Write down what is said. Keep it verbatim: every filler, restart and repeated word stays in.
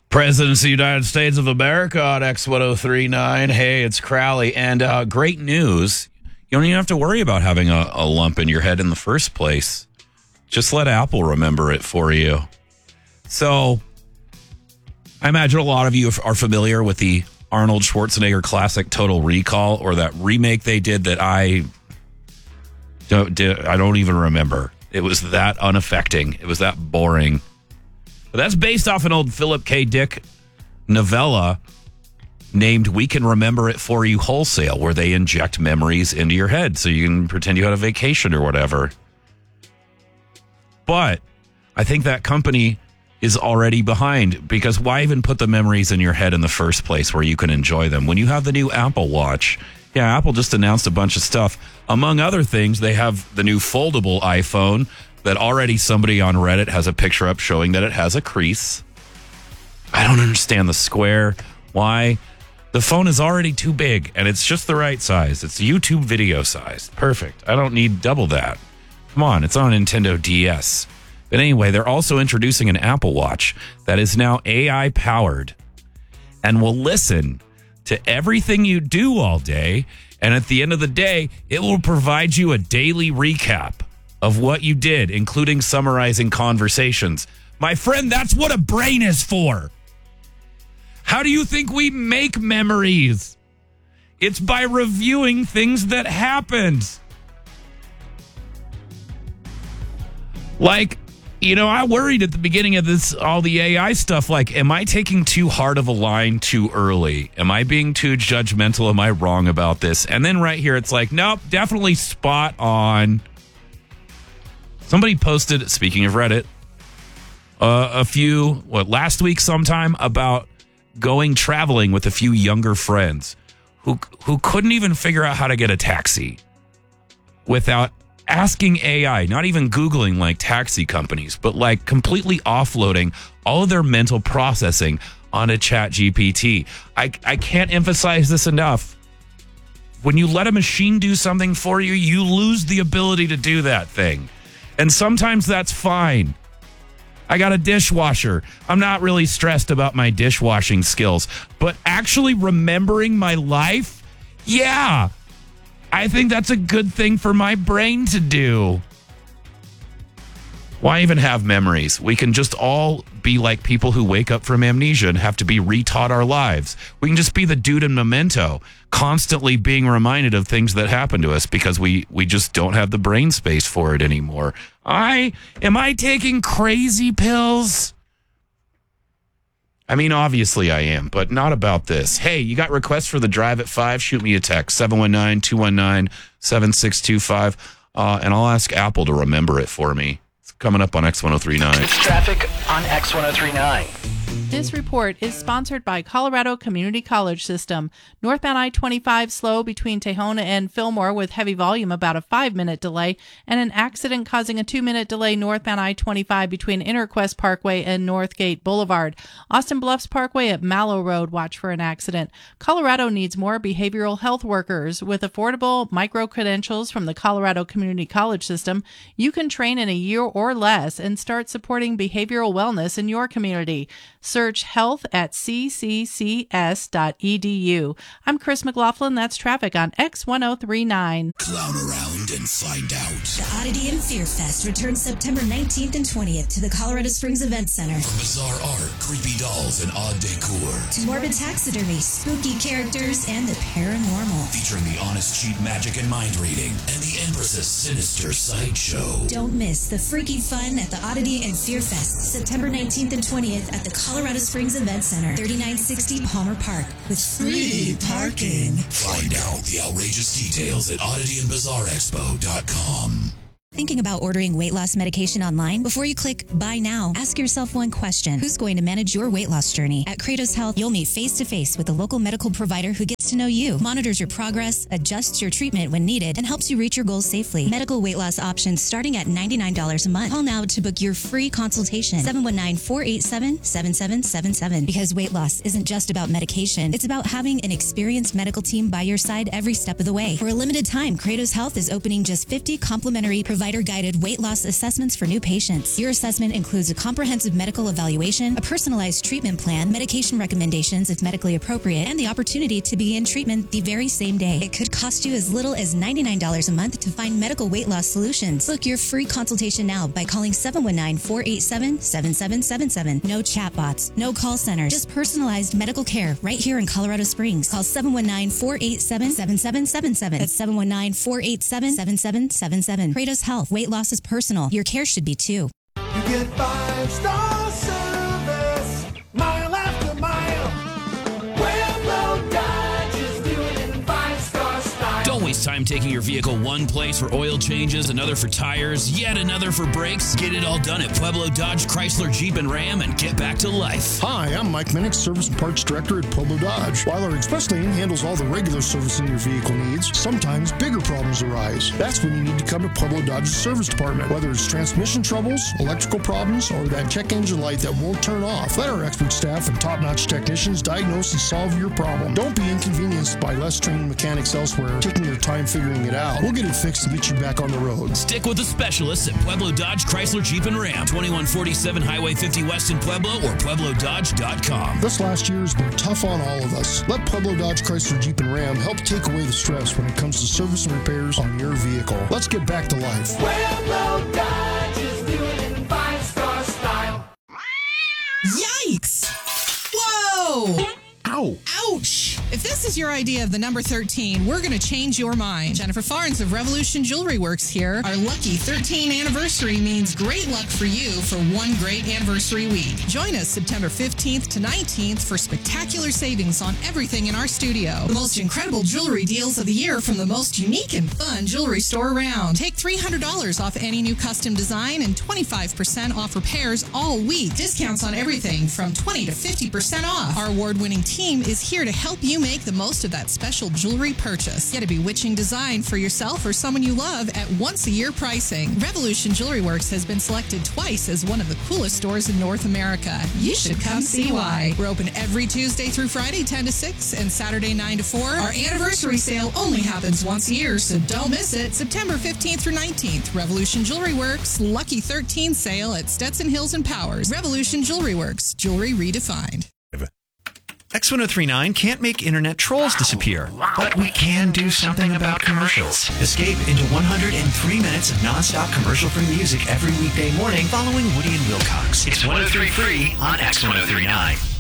President of the United States of America on X ten thirty-nine. Hey, it's Crowley. And uh, great news. You don't even have to worry about having a, a lump in your head in the first place. Just let Apple remember it for you. So, I imagine a lot of you are familiar with the Arnold Schwarzenegger classic Total Recall, or that remake they did that I don't, I don't even remember. It was that unaffecting. It was that boring. But that's based off an old Philip K. Dick novella named We Can Remember It For You Wholesale, where they inject memories into your head so you can pretend you had a vacation or whatever. But I think that company is already behind, because why even put the memories in your head in the first place where you can enjoy them when you have the new Apple Watch? Yeah, Apple just announced a bunch of stuff. Among other things, they have the new foldable iPhone that already somebody on Reddit has a picture up showing that it has a crease. I don't understand the square. Why? The phone is already too big, and it's just the right size. It's YouTube video size. Perfect. I don't need double that. Come on, it's on a Nintendo D S. But anyway, they're also introducing an Apple Watch that is now A I-powered and will listen to everything you do all day, and at the end of the day, it will provide you a daily recap of what you did, including summarizing conversations. My friend, that's what a brain is for. How do you think we make memories? It's by reviewing things that happened. Like, you know, I worried at the beginning of this, all the A I stuff, like, am I taking too hard of a line too early? Am I being too judgmental? Am I wrong about this? And then right here, it's like, nope, definitely spot on. Somebody posted, speaking of Reddit, uh, a few, what, last week sometime, about going traveling with a few younger friends who who couldn't even figure out how to get a taxi without asking A I, not even Googling like taxi companies, but like completely offloading all of their mental processing on a Chat G P T. I, I can't emphasize this enough. When you let a machine do something for you, you lose the ability to do that thing. And sometimes that's fine. I got a dishwasher. I'm not really stressed about my dishwashing skills, but actually remembering my life, yeah, I think that's a good thing for my brain to do. Why even have memories? We can just all be like people who wake up from amnesia and have to be retaught our lives. We can just be the dude in Memento, constantly being reminded of things that happened to us because we, we just don't have the brain space for it anymore. I, am I taking crazy pills? I mean, obviously I am, but not about this. Hey, you got requests for the drive at five? Shoot me a text, seven one nine, two one nine, seven six two five, uh, and I'll ask Apple to remember it for me. It's coming up on X ten thirty-nine. It's traffic on X ten thirty-nine. This report is sponsored by Colorado Community College System. Northbound I twenty-five slow between Tehona and Fillmore with heavy volume, about a five-minute delay, and an accident causing a two-minute delay northbound I twenty-five between Interquest Parkway and Northgate Boulevard. Austin Bluffs Parkway at Mallow Road, watch for an accident. Colorado needs more behavioral health workers. With affordable micro-credentials from the Colorado Community College System, you can train in a year or less and start supporting behavioral wellness in your community. Search health at c c c s dot e d u. I'm Chris McLaughlin. That's traffic on X ten thirty-nine. Clown around and find out. The Oddity and Fear Fest returns September nineteenth and twentieth to the Colorado Springs Event Center. From bizarre art, creepy dolls, and odd decor, to morbid taxidermy, spooky characters, and the paranormal. Featuring the honest cheap magic and mind reading, and the Empress's sinister sideshow. Don't miss the freaky fun at the Oddity and Fear Fest, September nineteenth and twentieth at the Colorado Springs Event Center, thirty-nine sixty Palmer Park, with free parking. Find out the outrageous details at oddity and bizarre expo dot com. Thinking about ordering weight loss medication online? Before you click buy now, ask yourself one question. Who's going to manage your weight loss journey? At Kratos Health, you'll meet face to face with a local medical provider who gets to know you, monitors your progress, adjusts your treatment when needed, and helps you reach your goals safely. Medical weight loss options starting at ninety-nine dollars a month. Call now to book your free consultation. seven one nine, four eight seven, seven seven seven seven. Because weight loss isn't just about medication. It's about having an experienced medical team by your side every step of the way. For a limited time, Kratos Health is opening just fifty complimentary provider-guided weight loss assessments for new patients. Your assessment includes a comprehensive medical evaluation, a personalized treatment plan, medication recommendations if medically appropriate, and the opportunity to begin treatment the very same day. It could cost you as little as ninety-nine dollars a month to find medical weight loss solutions. Book your free consultation now by calling seven one nine, four eight seven, seven seven seven seven. No chatbots, no call centers, just personalized medical care right here in Colorado Springs. Call seven one nine, four eight seven, seven seven seven seven. That's seven one nine, four eight seven, seven seven seven seven. Kratos Health. Weight loss is personal. Your care should be too. You get five-star service, mile after mile. Pueblo Dodge is doing it in five-star style. Don't waste time taking your vehicle one place for oil changes, another for tires, yet another for brakes. Get it all done at Pueblo Dodge, Chrysler, Jeep, and Ram and get back to life. Hi, I'm Mike Minnick, Service and Parts Director at Pueblo Dodge. While our express lane handles all the regular servicing your vehicle needs, sometimes bigger problems arise. That's when you need to come to Pueblo Dodge's service department. Whether it's transmission troubles, electrical problems, or that check engine light that won't turn off, let our expert staff and top-notch technicians diagnose and solve your problem. Don't be inconvenienced by less trained mechanics elsewhere taking their time figuring it out. We'll get it fixed and get you back on the road. Stick with the specialists at Pueblo Dodge, Chrysler, Jeep, and Ram. twenty-one forty-seven Highway fifty West in Pueblo or pueblo dodge dot com. This last year has been tough on all of us. Let Pueblo Dodge, Chrysler, Jeep, and Ram help take away the stress when it comes to service and repairs on your vehicle. Let's get back to life. Pueblo Dodge is doing it in five-star style. Yikes! Whoa! Ow! Ouch! If this is your idea of the number thirteen, we're going to change your mind. Jennifer Farnes of Revolution Jewelry Works here. Our lucky thirteen anniversary means great luck for you for one great anniversary week. Join us September fifteenth to nineteenth for spectacular savings on everything in our studio. The most incredible jewelry deals of the year from the most unique and fun jewelry store around. Take three hundred dollars off any new custom design and twenty-five percent off repairs all week. Discounts on everything from twenty to fifty percent off. Our award-winning team is here to help you make the most of that special jewelry purchase. Get a bewitching design for yourself or someone you love at once-a-year pricing. Revolution Jewelry Works has been selected twice as one of the coolest stores in North America. You should come see why. We're open every Tuesday through Friday, ten to six, and Saturday, nine to four. Our anniversary sale only happens once a year, so don't miss it. September fifteenth through nineteenth, Revolution Jewelry Works, Lucky thirteen sale at Stetson Hills and Powers. Revolution Jewelry Works, jewelry redefined. X ten thirty-nine can't make internet trolls disappear, but we can do something about commercials. Escape into one hundred three minutes of nonstop commercial-free music every weekday morning following Woody and Wilcox. It's one oh three free on X ten thirty-nine.